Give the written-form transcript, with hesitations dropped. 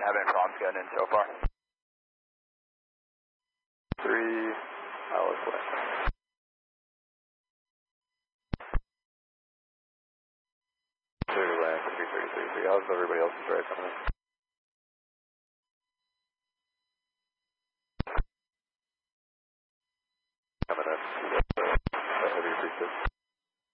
Haven't had any problems getting in so far. 3, Alice Way. Land 3333. How's everybody else's drive coming in? Coming in. The heavy 36.